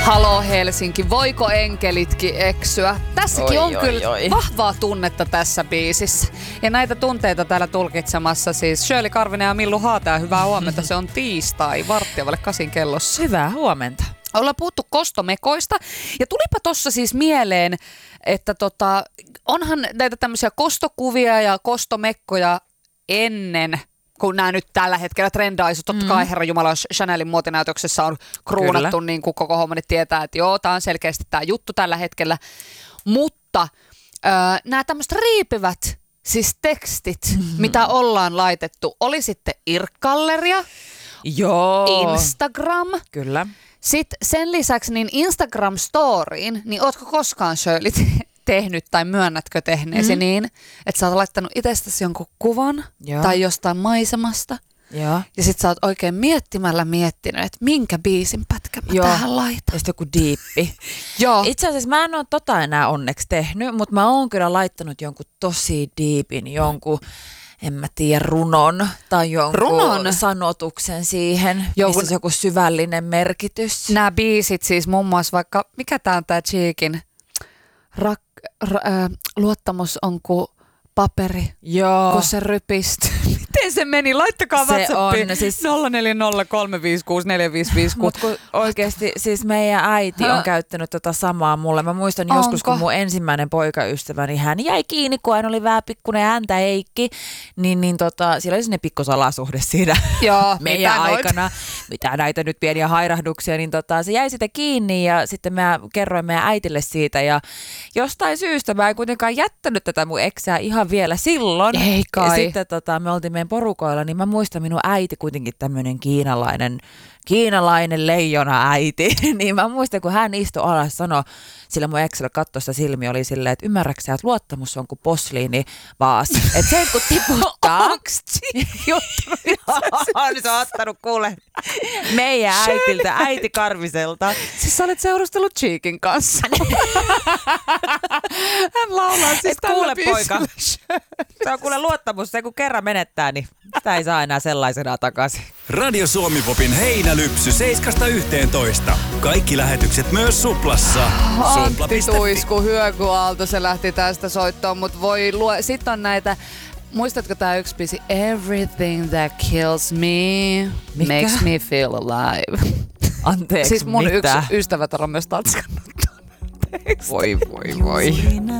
Halo Helsinki, voiko enkelitkin eksyä? Tässäkin on kyllä vahvaa tunnetta tässä biisissä. Ja näitä tunteita täällä tulkitsemassa siis Shirley Karvinen ja Millu Haata. Hyvää huomenta, se on tiistai, 7:08 kellossa. Hyvää huomenta. Ollaan puhuttu kostomekoista ja tulipa tossa siis mieleen, että onhan näitä tämmöisiä kostokuvia ja kostomekkoja ennen, kun nämä nyt tällä hetkellä trendaisut. Totta kai Herra Jumala Chanelin muotinäytöksessä on kruunattu, niin kuin koko homma nyt tietää, että joo, tämä on selkeästi tämä juttu tällä hetkellä. Mutta nämä tämmöiset riipivät siis tekstit, mitä ollaan laitettu, oli sitten Irkkalleria, Instagram. Kyllä. Sitten sen lisäksi niin Instagram-storiin, niin ootko koskaan Shirley tehnyt tai myönnätkö tehneesi niin, että sä oot laittanut itsestäsi jonkun kuvan tai jostain maisemasta ja sit sä oot oikein miettinyt, että minkä biisin pätkä mä tähän laitan. Ja sitten joku diippi. Itse asiassa mä en ole enää onneksi tehnyt, mutta mä oon kyllä laittanut jonkun tosi diipin, jonkun en mä tiedä, runon tai jonkun sanotuksen siihen, missä on joku syvällinen merkitys. Nämä biisit siis muun muassa vaikka, mikä tää on tää Cheekin? Luottamus on kuin paperi, kun se rypistyy. Miten se meni? Laittakaa WhatsAppiin siis 0403564556. Mutta oikeasti siis meidän äiti on käyttänyt tota samaa mulle. Mä muistan joskus, kun mun ensimmäinen poikaystäväni, hän jäi kiinni, kun hän oli vähän pikkuinen häntä Heikki, niin siellä oli sinne pikkusalasuhde siinä meidän aikana. Mitä näitä nyt pieniä hairahduksia, niin se jäi sitä kiinni ja sitten mä kerroin meidän äitille siitä ja jostain syystä mä en kuitenkaan jättänyt tätä mun eksää ihan vielä silloin. Ei kai. Ja sitten me oltiin meidän porukoilla, niin mä muistan minun äiti kuitenkin tämmöinen kiinalainen leijona äiti. Niin mä muistan, kun hän istui alas sanoi, sillä mun eksellä kattosta silmi oli silleen, että ymmärrätkö sä, että luottamus on kuin posliini vaas. Että se kun tiputtaa. On se ottanut kuule meidän äitiltä, äiti Karviselta. Siis sä olet seurustellut Cheekin kanssa. Hän laulaa siis kuule poika. Se on kuule luottamus, se kun kerran menettää, niin sitä ei saa enää sellaisenaan takaisin. Radio Suomi-popin heinälypsy 7–11. Kaikki lähetykset myös Suplassa. Antti Tuisku, Hyökyaalto, se lähti tästä soittoon, mutta sitten on näitä, muistatko tää yksi biisi? Everything that kills me makes me feel alive. Anteeksi, siis mun yksi ystävät on myös tatskannut. Voi.